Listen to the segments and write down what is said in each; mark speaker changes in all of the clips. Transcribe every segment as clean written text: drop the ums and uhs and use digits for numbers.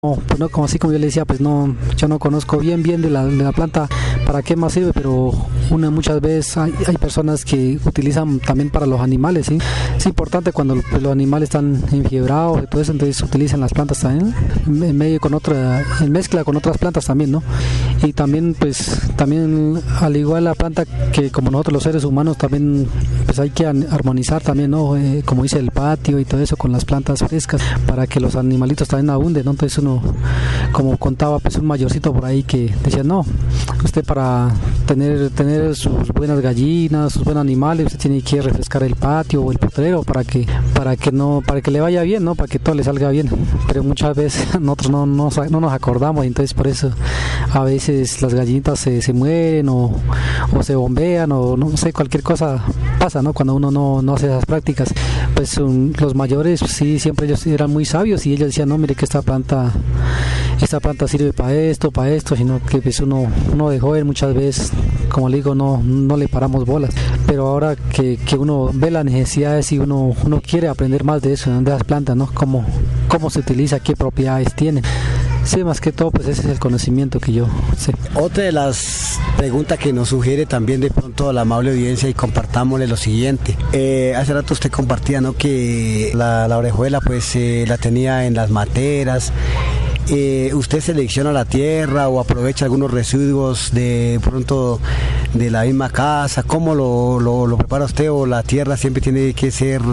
Speaker 1: pues no, como así como yo le decía, pues no, yo no conozco bien de la planta para qué más sirve, pero muchas veces hay personas que utilizan también para los animales, ¿sí? Es importante cuando pues, los animales están enfiebrados y todo eso, entonces utilizan las plantas también en medio con en mezcla con otras plantas también, ¿no? Y también pues también al igual la planta que como nosotros los seres humanos también pues hay que armonizar también, ¿no? Como dice el patio y todo eso con las plantas frescas para que los animalitos también abunden, ¿no? Entonces uno, como contaba pues un mayorcito por ahí que decía, no, usted para tener sus buenas gallinas, sus buenos animales, usted tiene que refrescar el patio o el potrero para que le vaya bien, ¿no? Para que todo le salga bien. Pero muchas veces nosotros no nos acordamos y entonces por eso a veces las gallinitas se mueren o se bombean o no sé, cualquier cosa pasa, ¿no? Cuando uno no hace esas prácticas. Pues los mayores, pues, sí, siempre ellos eran muy sabios y ellos decían, no, mire que esta planta sirve para esto, sino que pues uno de joven muchas veces, como le digo, no le paramos bolas. Pero ahora que uno ve las necesidades y uno quiere aprender más de eso, de las plantas, ¿no? Cómo se utiliza, qué propiedades tienen. Sí, más que todo, pues ese es el conocimiento que yo sé.
Speaker 2: Otra de las preguntas que nos sugiere también de pronto a la amable audiencia y compartámosle lo siguiente. Hace rato usted compartía, ¿no? Que la orejuela pues la tenía en las materas. ¿Usted selecciona la tierra o aprovecha algunos residuos de pronto de la misma casa? ¿Cómo lo prepara usted? ¿O la tierra siempre tiene que ser,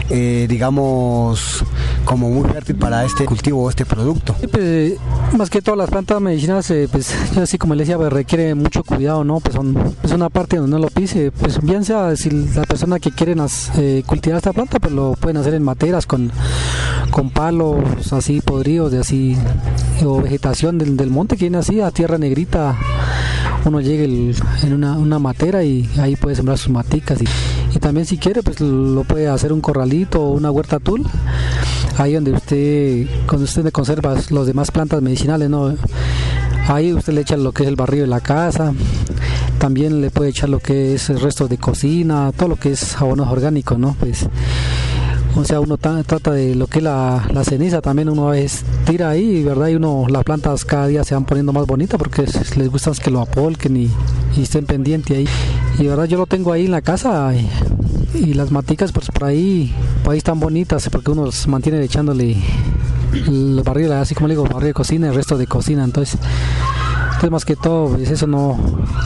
Speaker 2: digamos, como muy fértil para este cultivo o este producto?
Speaker 1: Sí, pues, más que todas las plantas medicinales, pues yo así como le decía, pues, requiere mucho cuidado, ¿no? Pues es una parte donde no lo pise, pues bien sea si la persona que quiere cultivar esta planta, pues lo pueden hacer en materas con palos así podridos de así o vegetación del monte que viene así a tierra negrita. Uno llega en una matera y ahí puede sembrar sus maticas y también si quiere pues lo puede hacer un corralito o una huerta tul, ahí cuando usted le conserva los demás plantas medicinales, ¿no? Ahí usted le echa lo que es el barrio de la casa, también le puede echar lo que es restos de cocina, todo lo que es abonos orgánicos, ¿no? Pues o sea, uno trata de lo que es la ceniza, también uno a veces tira ahí, ¿verdad? Y las plantas cada día se van poniendo más bonitas porque les gusta que lo apolquen y estén pendientes ahí. Y verdad, yo lo tengo ahí en la casa y las maticas pues por ahí están bonitas porque uno los mantiene echándole el barril, así como le digo, barril de cocina, el resto de cocina. Entonces más que todo, pues eso no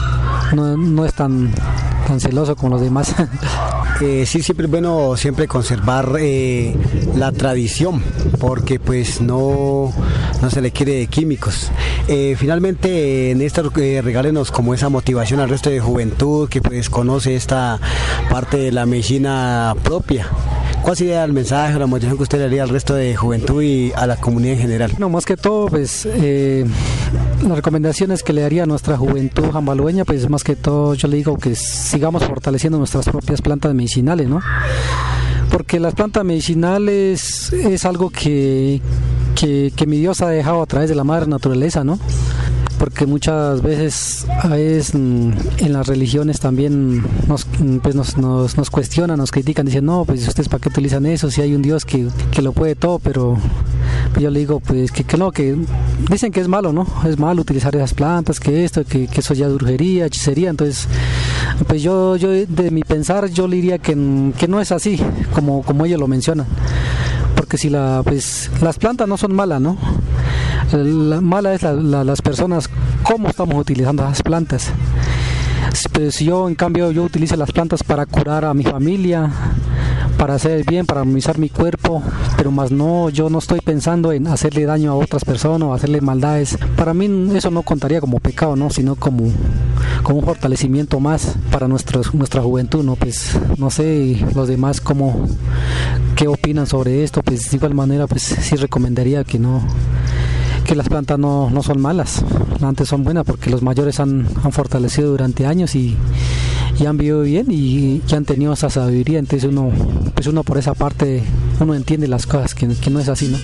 Speaker 1: es tan celoso como los demás.
Speaker 2: Sí, siempre es bueno siempre conservar la tradición, porque pues no se le quiere químicos. Finalmente, en esto regálenos como esa motivación al resto de juventud que pues conoce esta parte de la medicina propia. ¿Cuál sería el mensaje o la motivación que usted le daría al resto de juventud y a la comunidad en general?
Speaker 1: No, más que todo, pues las recomendaciones que le daría a nuestra juventud jambalueña, pues más que todo yo le digo que sigamos fortaleciendo nuestras propias plantas medicinales, ¿no? Porque las plantas medicinales es algo que mi Dios ha dejado a través de la madre naturaleza, ¿no? Porque muchas veces en las religiones también nos cuestionan, nos critican, dicen, no, pues ustedes para qué utilizan eso, si hay un Dios que lo puede todo, pero yo le digo pues que no, que dicen que es malo, ¿no? Es malo utilizar esas plantas, que eso ya es brujería, hechicería. Entonces pues yo de mi pensar yo le diría que no es así como ellos lo mencionan, porque si las plantas no son malas, ¿no? La mala es las personas, cómo estamos utilizando esas plantas. Pues yo en cambio yo utilizo las plantas para curar a mi familia, para hacer el bien, para armonizar mi cuerpo, pero más no, yo no estoy pensando en hacerle daño a otras personas o hacerle maldades. Para mí eso no contaría como pecado, ¿no? Sino como un fortalecimiento más para nuestra juventud, ¿no? Pues no sé los demás qué opinan sobre esto. Pues de igual manera pues sí recomendaría que las plantas no son malas, las plantas son buenas porque los mayores han fortalecido durante años y han vivido bien y han tenido esa sabiduría. Entonces uno por esa parte uno entiende las cosas que no es así, ¿no?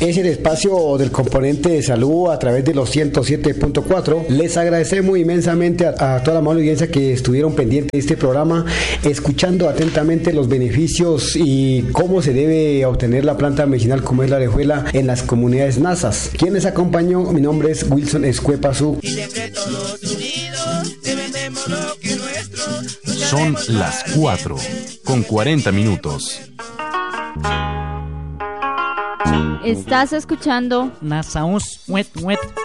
Speaker 2: es el espacio del componente de salud a través de los 107.4. Les agradecemos inmensamente a toda la amable audiencia que estuvieron pendientes de este programa, escuchando atentamente los beneficios y cómo se debe obtener la planta medicinal como es la orejuela en las comunidades nasas. Quien les acompañó, mi nombre es Wilson Escuepazú.
Speaker 3: Son las 4:40.
Speaker 4: Estás escuchando
Speaker 5: Nasaus Wet Wet.